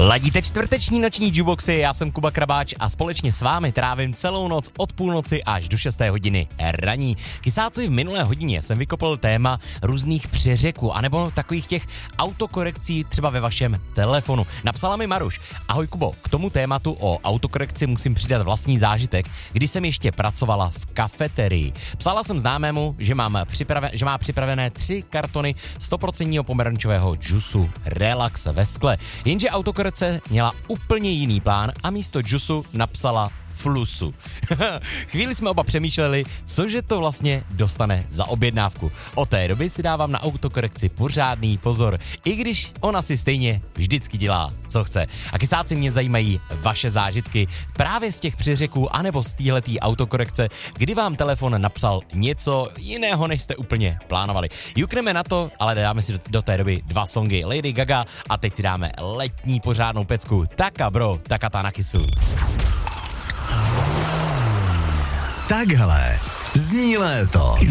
Ladíte čtvrteční noční jukeboxy, já jsem Kuba Krabáč a společně s vámi trávím celou noc od půlnoci až do 6. hodiny raní. Kysáci, v minulé hodině jsem vykopl téma různých přeřeků, anebo takových těch autokorekcí třeba ve vašem telefonu. Napsala mi Maruš: ahoj Kubo, k tomu tématu o autokorekci musím přidat vlastní zážitek, kdy jsem ještě pracovala v kafeterii. Psala jsem známému, že má připravené 3 kartony 100% pomerančového džusu Relax ve skle, jenže autokorekce měla úplně jiný plán a místo džusu napsala flusu. Chvíli jsme oba přemýšleli, cože to vlastně dostane za objednávku. Od té doby si dávám na autokorekci pořádný pozor, i když ona si stejně vždycky dělá, co chce. A kysáci, mě zajímají vaše zážitky právě z těch přeřeků anebo z téhletý autokorekce, kdy vám telefon napsal něco jiného, než jste úplně plánovali. Jukneme na to, ale dáme si do té doby 2 songy. Lady Gaga a teď si dáme letní pořádnou pecku. Taka bro, takata na kysu. Takhle zní léto.